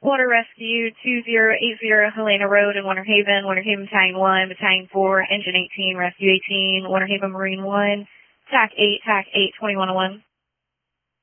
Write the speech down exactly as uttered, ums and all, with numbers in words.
Water Rescue two zero eight zero Helena Road in Winter Haven, Winter Haven Battalion one, Battalion four, Engine eighteen, Rescue eighteen, Winter Haven Marine one, T A C eight, T A C eight, twenty-one oh one.